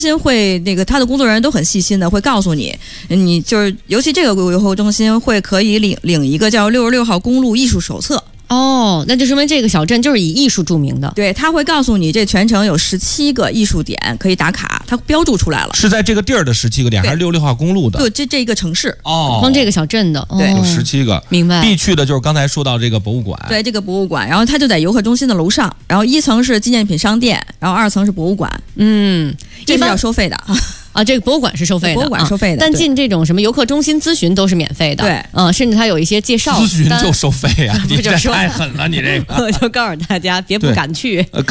会他的工作人员都很细心的会告诉你，你就是尤其这个游客中心会可以领一个叫66号公路艺术手册。 哦，那就说明这个小镇就是以艺术著名的。 对，他会告诉你这全程有17个艺术点可以打卡，它标注出来了。 是在这个地儿的17个点，还是66号公路的？ 对，这一个城市。 哦， 光这个小镇的， 对， 有17个。 明白。 必去的就是刚才说到这个博物馆。 对，这个博物馆，然后它就在游客中心的楼上，然后1层是纪念品商店，然后2层是博物馆。这是要收费的。 啊，这个博物馆是收费的， 博物馆收费的， 但进这种什么游客中心咨询都是免费的， 对， 甚至它有一些介绍。 咨询就收费啊，你这太狠了，你这个。 我就告诉大家，别不敢去。